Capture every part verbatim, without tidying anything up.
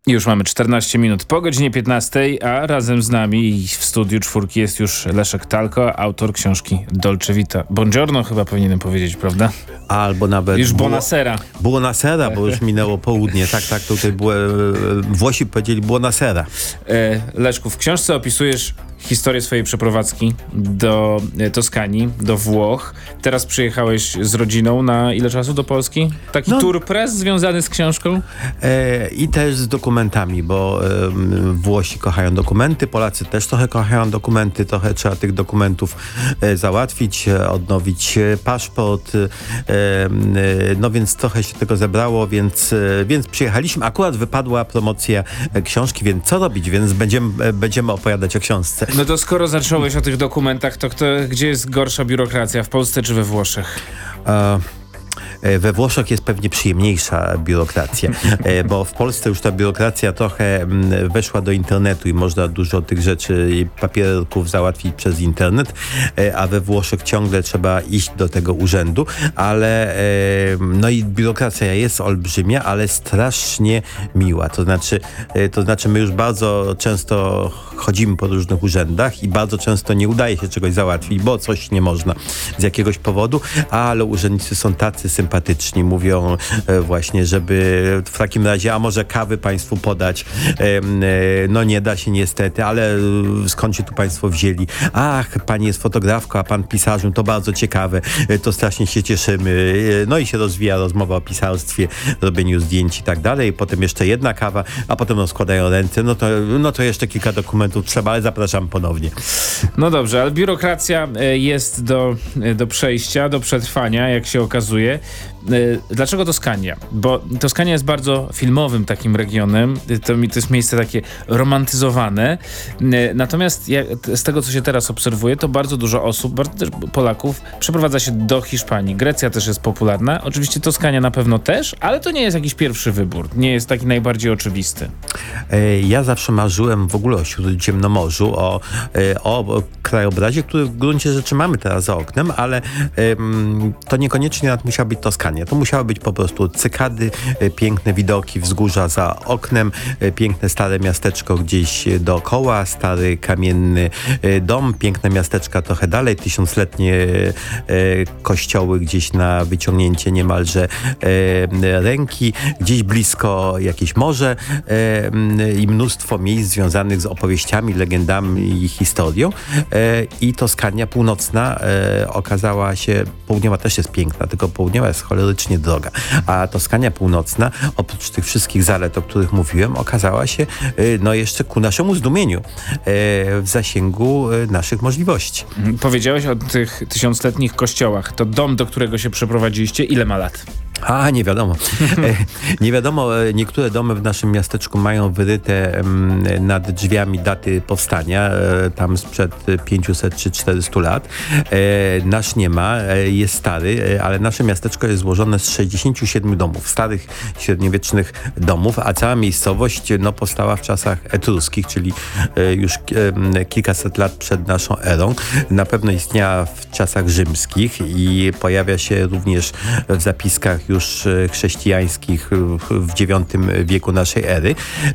Już mamy czternaście minut po godzinie piętnastej, a razem z nami w studiu czwórki jest już Leszek Talko, autor książki Dolce Vita. Buongiorno chyba powinienem powiedzieć, prawda? Albo nawet... Już buonasera. Buonasera, bo już minęło południe. Tak, tak, tutaj było, Włosi powiedzieli buonasera. E, Leszku, w książce opisujesz historię swojej przeprowadzki do Toskanii, do Włoch. Teraz przyjechałeś z rodziną na ile czasu do Polski? Taki no, tour press związany z książką? E, I też z dokumentami, bo e, Włosi kochają dokumenty, Polacy też trochę kochają dokumenty, trochę trzeba tych dokumentów e, załatwić, e, odnowić e, paszport, e, e, no więc trochę się tego zebrało, więc, e, więc przyjechaliśmy. Akurat wypadła promocja e, książki, więc co robić? Więc będziemy, e, będziemy opowiadać o książce. No to skoro zacząłeś o tych dokumentach, to kto, gdzie jest gorsza biurokracja? W Polsce czy we Włoszech? Uh... We Włoszech jest pewnie przyjemniejsza biurokracja, bo w Polsce już ta biurokracja trochę weszła do internetu i można dużo tych rzeczy i papierków załatwić przez internet, a we Włoszech ciągle trzeba iść do tego urzędu, ale no i biurokracja jest olbrzymia, ale strasznie miła. To znaczy, to znaczy my już bardzo często chodzimy po różnych urzędach i bardzo często nie udaje się czegoś załatwić, bo coś nie można z jakiegoś powodu, ale urzędnicy są tacy sympatyczni, mówią e, właśnie, żeby w takim razie, a może kawy państwu podać, e, e, no nie da się niestety, ale e, skąd się tu państwo wzięli? Ach, pani jest fotografką, a pan pisarzem, to bardzo ciekawe, e, to strasznie się cieszymy. E, no i się rozwija rozmowa o pisarstwie, robieniu zdjęć i tak dalej, potem jeszcze jedna kawa, a potem rozkładają ręce, no to, no to jeszcze kilka dokumentów trzeba, ale zapraszam ponownie. No dobrze, ale biurokracja jest do, do przejścia, do przetrwania, jak się okazuje. Dlaczego Toskania? Bo Toskania jest bardzo filmowym takim regionem, to, to jest miejsce takie romantyzowane, natomiast ja, z tego, co się teraz obserwuje, to bardzo dużo osób, bardzo też Polaków, przeprowadza się do Hiszpanii. Grecja też jest popularna, oczywiście Toskania na pewno też, ale to nie jest jakiś pierwszy wybór, nie jest taki najbardziej oczywisty. Ja zawsze marzyłem w ogóle o Śródziemnomorzu, o, o krajobrazie, który w gruncie rzeczy mamy teraz za oknem, ale um, to niekoniecznie nawet musiała być Toskania. To musiały być po prostu cykady, piękne widoki, wzgórza za oknem, piękne stare miasteczko gdzieś dookoła, stary kamienny dom, piękne miasteczka trochę dalej, tysiącletnie kościoły gdzieś na wyciągnięcie niemalże ręki, gdzieś blisko jakieś morze i mnóstwo miejsc związanych z opowieściami, legendami i historią. I Toskania północna okazała się, południowa też jest piękna, tylko południowa jest cholerycznie droga. A Toskania północna, oprócz tych wszystkich zalet, o których mówiłem, okazała się no jeszcze ku naszemu zdumieniu w zasięgu naszych możliwości. Powiedziałeś o tych tysiącletnich kościołach. To dom, do którego się przeprowadziliście, ile ma lat? A, nie wiadomo. Nie wiadomo, niektóre domy w naszym miasteczku mają wyryte nad drzwiami daty powstania, tam sprzed pięćset czy czterystu lat. Nasz nie ma, jest stary, ale nasze miasteczko jest złożone z sześćdziesięciu siedmiu domów, starych, średniowiecznych domów, a cała miejscowość no, powstała w czasach etruskich, czyli już kilkaset lat przed naszą erą. Na pewno istniała w czasach rzymskich i pojawia się również w zapiskach już chrześcijańskich w dziewiątym wieku naszej ery.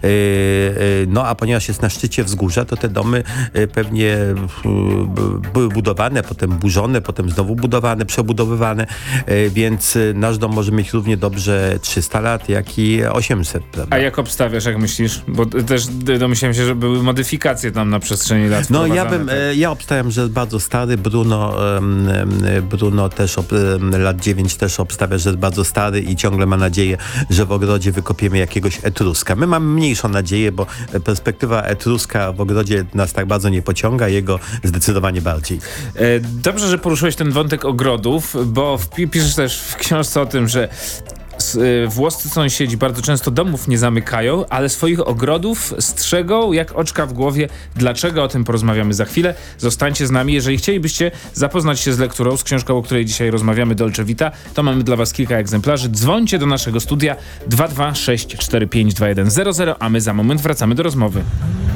No a ponieważ jest na szczycie wzgórza, to te domy pewnie były budowane, potem burzone, potem znowu budowane, przebudowywane, więc nasz dom może mieć równie dobrze trzysta lat, jak i osiemset. Prawda? A jak obstawiasz, jak myślisz? Bo też domyślałem się, że były modyfikacje tam na przestrzeni lat. No ja bym, tak? ja obstawiam, że jest bardzo stary. Bruno, Bruno też ob, lat dziewięć też obstawia, że jest bardzo stary i ciągle ma nadzieję, że w ogrodzie wykopiemy jakiegoś etruska. My mamy mniejszą nadzieję, bo perspektywa etruska w ogrodzie nas tak bardzo nie pociąga, jego zdecydowanie bardziej. Dobrze, że poruszyłeś ten wątek ogrodów, bo piszesz też w książce o tym, że włoscy sąsiedzi bardzo często domów nie zamykają, ale swoich ogrodów strzegą jak oczka w głowie. Dlaczego? O tym porozmawiamy za chwilę. Zostańcie z nami. Jeżeli chcielibyście zapoznać się z lekturą, z książką, o której dzisiaj rozmawiamy, Dolce Vita, to mamy dla was kilka egzemplarzy. Dzwońcie do naszego studia dwa dwa sześć cztery pięć dwa jeden zero zero, a my za moment wracamy do rozmowy.